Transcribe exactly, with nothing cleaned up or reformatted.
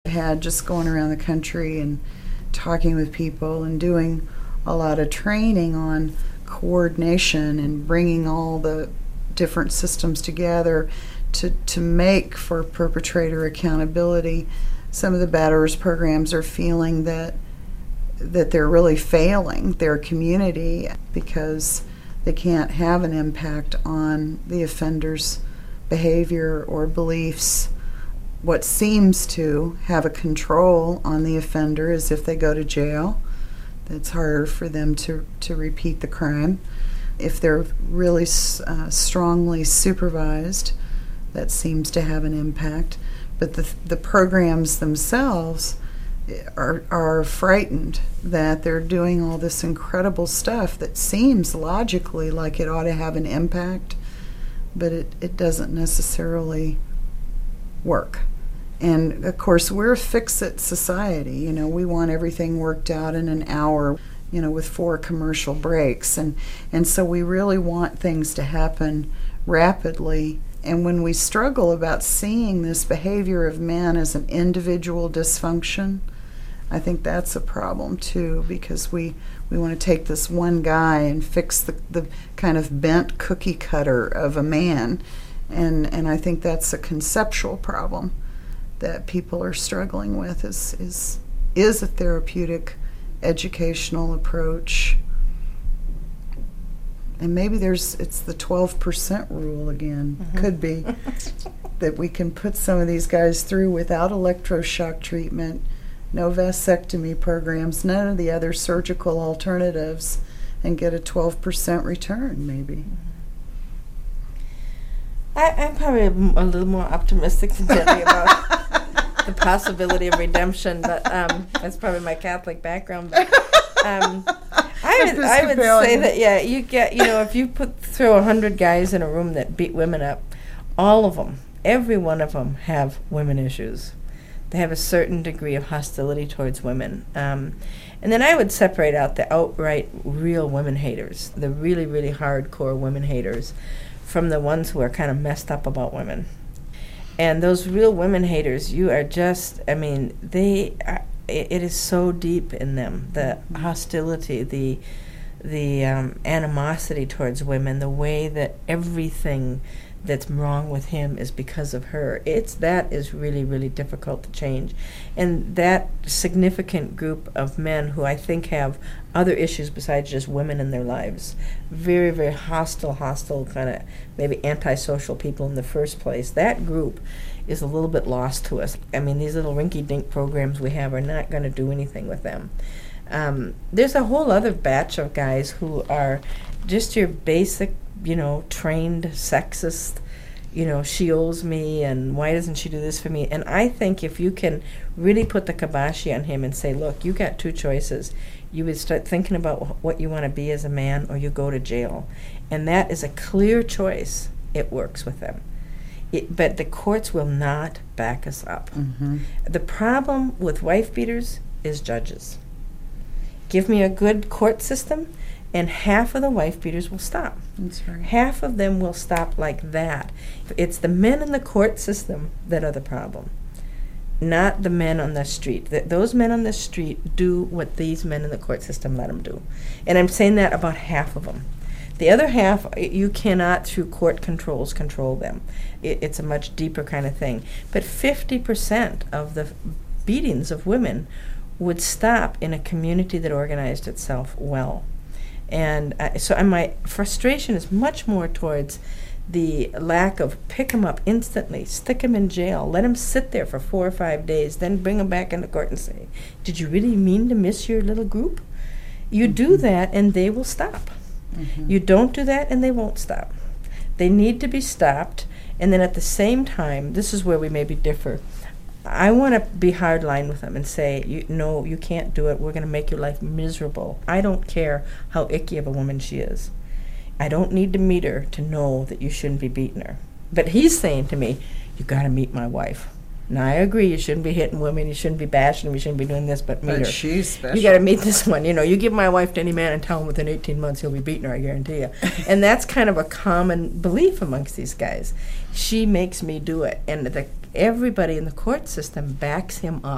had just going around the country and talking with people and doing a lot of training on coordination and bringing all the different systems together to, to make for perpetrator accountability. Some of the batterers programs are feeling that that they're really failing their community because they can't have an impact on the offender's behavior or beliefs. What seems to have a control on the offender is if they go to jail. It's harder for them to, to repeat the crime. If they're really uh, strongly supervised, that seems to have an impact. But the the programs themselves are are frightened that they're doing all this incredible stuff that seems logically like it ought to have an impact, but it, it doesn't necessarily work. And of course, we're a fix-it society. You know, we want everything worked out in an hour, you know, with four commercial breaks. And, and so we really want things to happen rapidly. And when we struggle about seeing this behavior of men as an individual dysfunction, I think that's a problem too, because we, we want to take this one guy and fix the, the kind of bent cookie cutter of a man. And, and I think that's a conceptual problem that people are struggling with, is is is a therapeutic educational approach. And maybe there's it's the twelve percent rule again. Mm-hmm. Could be that we can put some of these guys through without electroshock treatment, no vasectomy programs, none of the other surgical alternatives, and get a twelve percent return maybe. I, I'm probably a, a little more optimistic than Debbie about the possibility of redemption, but um, that's probably my Catholic background. But, um, I would, I would say that, yeah, you get, you know, if you put throw a hundred guys in a room that beat women up, all of them, every one of them have women issues. They have a certain degree of hostility towards women. Um, and then I would separate out the outright real women haters, the really, really hardcore women haters, from the ones who are kind of messed up about women. And those real women haters, you are just, I mean, they, are, it, it is so deep in them, the hostility, the the um, animosity towards women, the way that everything that's wrong with him is because of her. It's, that is really, really difficult to change. And that significant group of men who I think have other issues besides just women in their lives, very, very hostile, hostile kind of maybe antisocial people in the first place, that group is a little bit lost to us. I mean, these little rinky-dink programs we have are not going to do anything with them. Um, there's a whole other batch of guys who are just your basic, you know, trained sexist, you know, she owes me and why doesn't she do this for me? And I think if you can really put the kibosh on him and say, look, you got two choices. You would start thinking about wh- what you want to be as a man, or you go to jail. And that is a clear choice. It works with them. It, but the courts will not back us up. Mm-hmm. The problem with wife beaters is judges. Give me a good court system, and half of the wife beaters will stop. That's right. Half of them will stop like that. It's the men in the court system that are the problem, not the men on the street. Th- those men on the street do what these men in the court system let them do. And I'm saying that about half of them. The other half, you cannot, through court controls, control them. It, it's a much deeper kind of thing. But fifty percent of the beatings of women would stop in a community that organized itself well. And uh, so and my frustration is much more towards the lack of pick them up instantly, stick them in jail, let them sit there for four or five days, then bring them back into court and say, did you really mean to miss your little group? You mm-hmm. do that and they will stop. Mm-hmm. You don't do that and they won't stop. They need to be stopped. And then at the same time, this is where we maybe differ. I want to be hardline with them and say, you, no, you can't do it. We're going to make your life miserable. I don't care how icky of a woman she is. I don't need to meet her to know that you shouldn't be beating her. But he's saying to me, you got to meet my wife. Now, I agree, you shouldn't be hitting women, you shouldn't be bashing them, you shouldn't be doing this, but meet but her. She's special. You got to meet this one. You know, you give my wife to any man and tell him within eighteen months he'll be beating her, I guarantee you. And that's kind of a common belief amongst these guys. She makes me do it. And the, everybody in the court system backs him up.